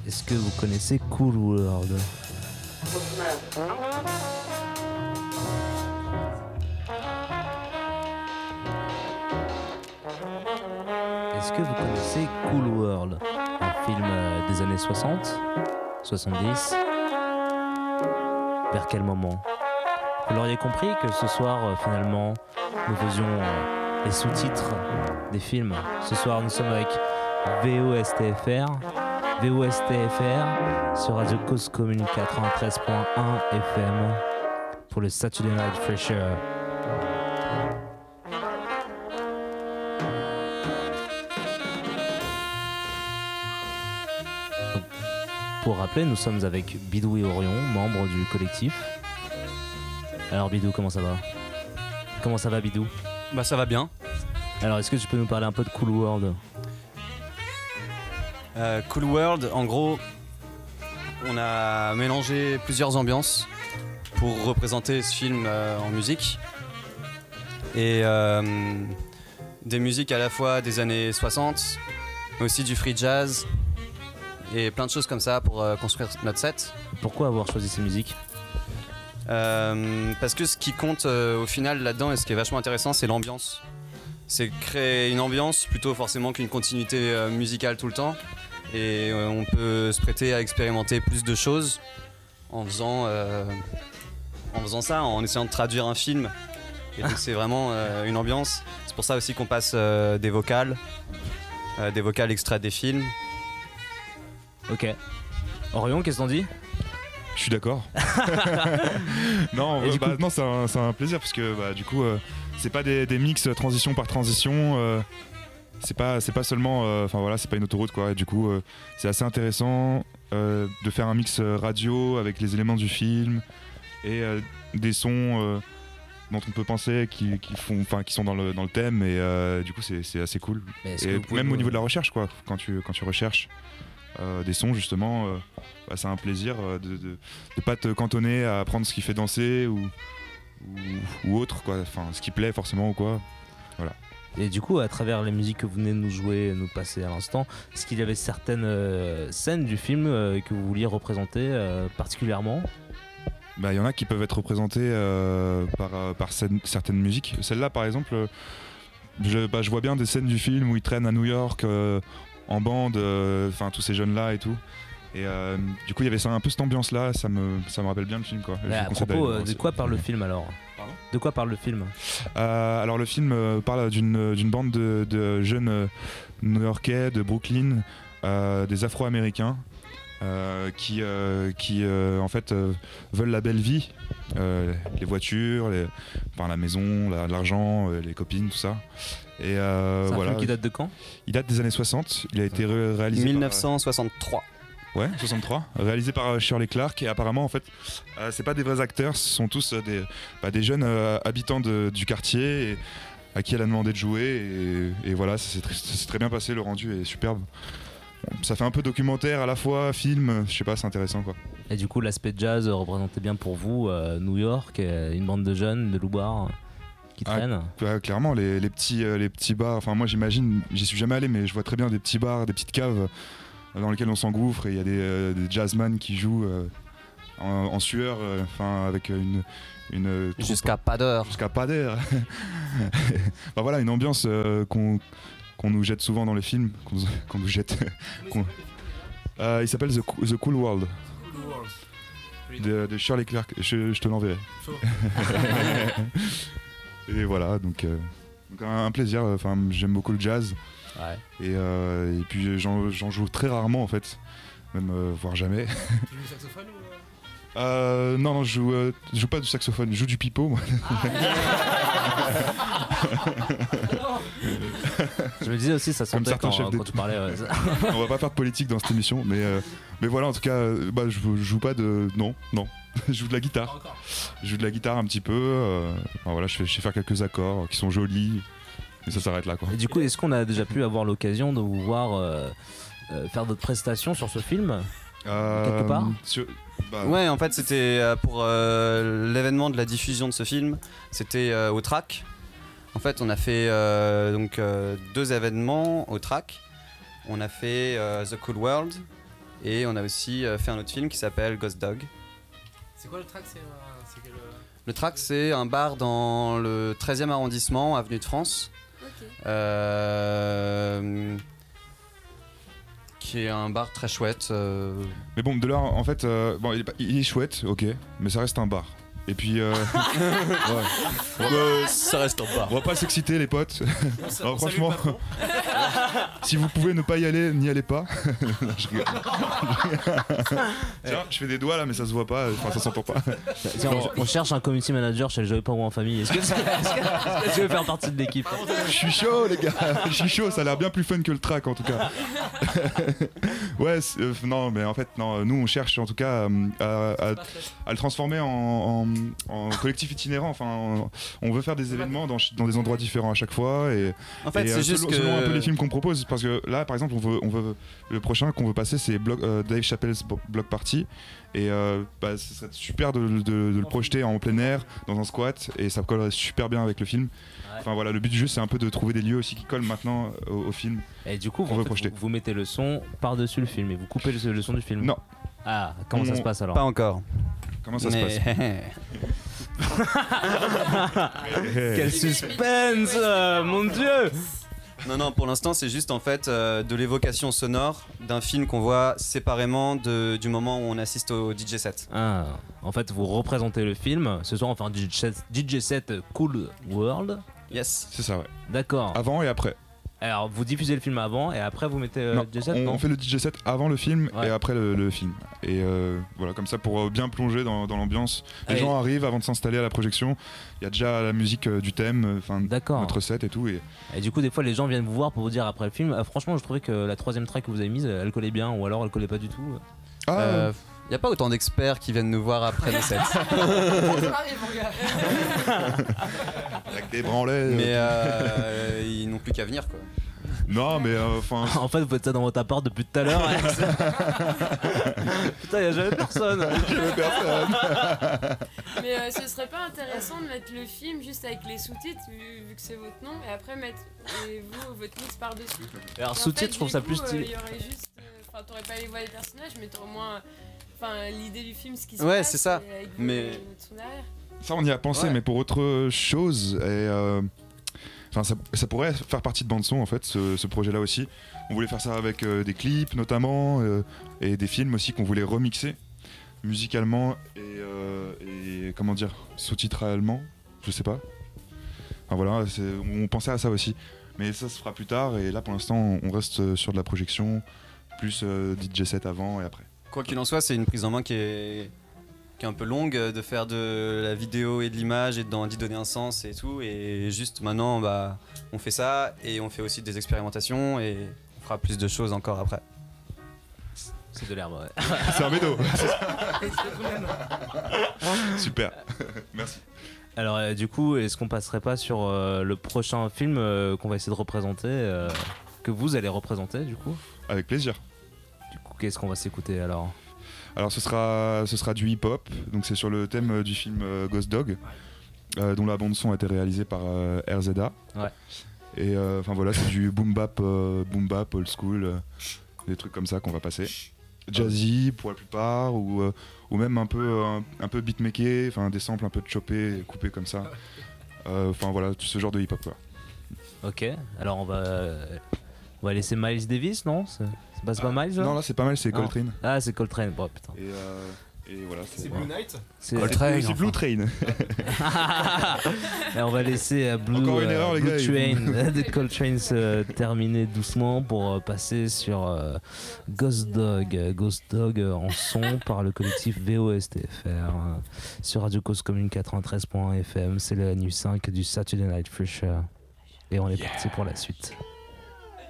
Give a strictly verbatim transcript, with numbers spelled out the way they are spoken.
Est-ce que vous connaissez Cool World? Est-ce que vous connaissez Cool World? Un film euh, des années soixante, soixante-dix. Vers quel moment? Vous l'auriez compris que ce soir, euh, finalement, nous faisions euh, les sous-titres des films. Ce soir, nous sommes avec V O S T F R. V O S T F R sur Radio Cause Commune quatre-vingt-treize point un F M pour le Saturday Night Fresher. Pour rappeler, nous sommes avec Bidou et Orion, membres du collectif. Alors Bidou, comment ça va? Comment ça va Bidou? Bah ça va bien. Alors est-ce que tu peux nous parler un peu de Cool World? euh, Cool World, en gros, on a mélangé plusieurs ambiances pour représenter ce film euh, en musique. Et euh, des musiques à la fois des années soixante, mais aussi du free jazz, et plein de choses comme ça pour euh, construire notre set. Pourquoi avoir choisi ces musiques? euh, Parce que ce qui compte euh, au final là-dedans et ce qui est vachement intéressant, c'est l'ambiance. C'est créer une ambiance plutôt forcément qu'une continuité euh, musicale tout le temps. Et euh, on peut se prêter à expérimenter plus de choses en faisant, euh, en faisant ça, en essayant de traduire un film. Et donc c'est vraiment euh, une ambiance. C'est pour ça aussi qu'on passe euh, des vocales, euh, des vocales extraits des films. Ok. Orion, qu'est-ce que t'en dis? Je suis d'accord. non, euh, bah, coup... non c'est un, c'est un plaisir parce que bah, du coup, euh, c'est pas des, des mix transition par transition. Euh, c'est pas, c'est pas seulement, enfin euh, voilà, c'est pas une autoroute quoi. Et du coup, euh, c'est assez intéressant euh, de faire un mix radio avec les éléments du film et euh, des sons euh, dont on peut penser qui, qui font, enfin, qui sont dans le dans le thème. Et euh, du coup, c'est, c'est assez cool. Et même au niveau de la recherche quoi, quand tu quand tu recherches. Euh, des sons justement, euh, bah, c'est un plaisir euh, de, de, de pas te cantonner à prendre ce qui fait danser ou, ou, ou autre quoi, enfin ce qui plaît forcément ou quoi, voilà. Et du coup, à travers les musiques que vous venez de nous jouer, nous passer à l'instant, est-ce qu'il y avait certaines euh, scènes du film euh, que vous vouliez représenter euh, particulièrement? Bah, y en a qui peuvent être représentées euh, par, euh, par scène, certaines musiques. Celle-là par exemple, euh, je, bah, je vois bien des scènes du film où ils traînent à New York euh, en bande, enfin euh, tous ces jeunes là et tout. Et euh, du coup il y avait ça, un peu cette ambiance là, ça me, ça me rappelle bien le film quoi. À propos, euh, de quoi parle le film alors? Pardon? De quoi parle le film? euh, Alors le film euh, parle d'une, d'une bande de, de jeunes euh, new-yorkais de Brooklyn, euh, des Afro-Américains euh, qui, euh, qui euh, en fait euh, veulent la belle vie, euh, les voitures, les, enfin, la maison, la, l'argent, euh, les copines, tout ça. Et euh, c'est un voilà. film qui date de quand? Il date des années soixante, il a été ré- réalisé dix-neuf cent soixante-trois. Par... Ouais, soixante-trois, réalisé par Shirley Clark. Et apparemment en fait euh, c'est pas des vrais acteurs, ce sont tous euh, des, bah, des jeunes euh, habitants de, du quartier et, à qui elle a demandé de jouer et, et voilà, ça s'est, très, ça s'est très bien passé, le rendu est superbe. Ça fait un peu documentaire à la fois, film, je sais pas, c'est intéressant quoi. Et du coup l'aspect jazz représentait bien pour vous euh, New York, une bande de jeunes de loubards qui traînent. Ah, ouais, clairement les, les, petits, euh, les petits bars, enfin moi j'imagine, j'y suis jamais allé mais je vois très bien des petits bars, des petites caves euh, dans lesquelles on s'engouffre et il y a des, euh, des jazzman qui jouent euh, en, en sueur, enfin euh, avec une... une jusqu'à pas d'heure. Jusqu'à pas d'heure. Bah voilà, une ambiance euh, qu'on, qu'on nous jette souvent dans les films, qu'on, qu'on nous jette... qu'on... Euh, il s'appelle The, The Cool World. Cool World. De, de Shirley Clark, je, je te l'enverrai. Et voilà, donc, euh, donc un, un plaisir, enfin j'aime beaucoup le jazz. Ouais. Et, euh, et puis j'en, j'en joue très rarement en fait, même euh, voire jamais. Tu joues du saxophone ou... euh, Non, non, je joue, euh, je joue pas du saxophone, je joue du pipeau moi. Je me disais aussi, ça sentait quand, quand tu parlais. Ouais. On va pas faire de politique dans cette émission, mais, euh, mais voilà, en tout cas, euh, bah, je, je joue pas de... Non, non. Je joue de la guitare. Je joue de la guitare un petit peu. Euh, enfin, voilà, je, fais, je sais faire quelques accords qui sont jolis. Et ça s'arrête là quoi. Et du coup, est-ce qu'on a déjà pu avoir l'occasion de vous voir euh, euh, faire votre prestation sur ce film euh, quelque part sur, bah... Ouais, en fait, c'était pour euh, l'événement de la diffusion de ce film. C'était euh, au Trac. En fait, on a fait euh, donc euh, deux événements au Trac. On a fait euh, The Cool World Et on a aussi euh, fait un autre film qui s'appelle Ghost Dog. C'est quoi le track? C'est, euh, c'est quel, euh... Le track, c'est un bar dans le treizième arrondissement, avenue de France. Ok. Euh, qui est un bar très chouette. Euh... Mais bon, de là, en fait, euh, bon, il est, pas- il est chouette, ok, mais ça reste un bar. Et puis, euh, ouais. Euh, ça reste en bar. On va pas s'exciter, les potes. On sa- Alors, on salue franchement, le patron. si vous pouvez ne pas y aller, n'y allez pas. Non, je rigole. Tiens, je fais des doigts là, mais ça se voit pas, enfin ça s'entend pas. Tiens, on, on cherche un community manager chez le Joey Power en famille. Est-ce que, est-ce que- est-ce que tu veux faire partie de l'équipe? Je suis chaud, les gars. Je suis chaud, ça a l'air bien plus fun que le track en tout cas. Ouais, c'est- euh, non, mais en fait, non, nous on cherche en tout cas euh, à, à- à le transformer en, en- en collectif itinérant. Enfin, on, on veut faire des événements dans, ch- dans des endroits différents à chaque fois. Et, En fait, et, c'est euh, juste selon, que. selon un peu les films qu'on propose, parce que là, par exemple, on veut, on veut le prochain qu'on veut passer, c'est Block- euh, Dave Chappelle's Bo- Block Party, et euh, bah, ce serait super de, de- de le projeter en plein air, dans un squat, et ça collerait super bien avec le film. Enfin voilà, le but du jeu, c'est un peu de trouver des lieux aussi qui collent maintenant au, au film. Et du coup, On vous, veut en fait, projeter. vous, vous mettez le son par-dessus le film et vous coupez le, le son du film. Non. Ah, comment ça On- se passe alors? Pas encore. Comment ça se passe? Mais... Quel suspense, euh, mon dieu! non, non, pour l'instant, c'est juste en fait euh, de l'évocation sonore d'un film qu'on voit séparément de, du moment où on assiste au D J set. Ah, en fait, vous représentez le film. Ce soir, on fait un D J set, D J set Cool World. Yes. C'est ça, ouais. D'accord. Avant et après. Alors, vous diffusez le film avant et après, vous mettez euh, Non, le D J set, on, non? on fait le D J set avant le film Ouais. et après le, le film. Et euh, voilà, comme ça pour euh, bien plonger dans, dans l'ambiance. Les Et- gens arrivent avant de s'installer à la projection. Il y a déjà la musique euh, du thème, enfin D'accord. notre set et tout. Et Et du coup, des fois, les gens viennent vous voir pour vous dire après le film. Ah, franchement, je trouvais que la troisième track que vous avez mise, elle collait bien, ou alors elle collait pas du tout. ah, Euh, y a pas autant d'experts qui viennent nous voir après le set. Ça arrive, mon gars. avec des branlets. Mais euh, ils n'ont plus qu'à venir quoi. Non, mais euh, enfin. En fait, vous faites ça dans votre appart depuis tout à l'heure. Putain, y a jamais personne. je veux personne. Mais euh, ce serait pas intéressant de mettre le film juste avec les sous-titres, vu, vu que c'est votre nom, et après mettre et vous, votre mix par-dessus. Alors, Et en sous-titres, fait, je trouve du ça coup, plus euh, stylé. Il y aurait juste. Enfin, t'aurais pas les voix des personnages, mais t'aurais au moins. Enfin, l'idée du film, ce qui se Ouais, passe. c'est ça. et avec Mais- votre son derrière. Ça, on y a pensé, Ouais. mais pour autre chose. Et euh, enfin, ça, ça pourrait faire partie de bande son en fait, ce, ce projet-là aussi. On voulait faire ça avec euh, des clips notamment euh, et des films aussi qu'on voulait remixer musicalement et, euh, et comment dire, sous-titralement, je sais pas. Enfin voilà, c'est- on pensait à ça aussi, mais ça se fera plus tard. Et là, pour l'instant, on on reste sur de la projection, plus euh, D J set avant et après. Quoi qu'il en soit, c'est une prise en main qui est, qui est un peu longue de faire de la vidéo et de l'image et d'en- d'y donner un sens et tout. Et juste maintenant, bah, on fait ça et on fait aussi des expérimentations et on fera plus de choses encore après. C'est de l'herbe, ouais. C'est un médo. Super. Merci. Alors, euh, du coup, est-ce qu'on passerait pas sur euh, le prochain film euh, qu'on va essayer de représenter, euh, que vous allez représenter, du coup? Avec plaisir. Du coup, qu'est-ce qu'on va s'écouter alors? Alors ce sera, ce sera du hip-hop, donc c'est sur le thème euh, du film euh, Ghost Dog, euh, dont la bande-son a été réalisée par euh, R Z A. Ouais. Et euh, enfin voilà, c'est du boom bap, euh, boom bap, old school, euh, des trucs comme ça qu'on va passer. Jazzy pour la plupart, ou, euh, ou même un peu, euh, un peu beatmaké, enfin des samples un peu chopés, coupés comme ça. Euh, Enfin voilà, tout ce genre de hip-hop quoi. Ok, alors on va, euh, on va laisser Miles Davis, non? C'est c'est pas, c'est pas Miles là? Non là c'est pas mal, c'est Non. Coltrane. Ah, c'est Coltrane, bon putain. Et, euh, et voilà, C'est voilà. Blue Knight. C'est Coltrane, C'est enfin. Blue Train. Et on va laisser euh, Blue, Encore une erreur, les Blue gars, ils Train de Coltrane se terminer doucement pour euh, passer sur euh, Ghost Dog. Ghost Dog euh, en son par le collectif V O S T F R euh, sur Radio Cause Commune quatre-vingt-treize point un F M. C'est la nuit cinq du Saturday Night Fresh. Et on est parti pour la suite.